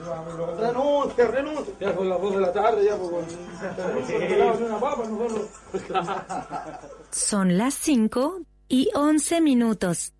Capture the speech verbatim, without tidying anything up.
Renuncia, renuncia. Ya son las dos de la tarde, ya pues con una papa, nosotros. Son las cinco y once minutos.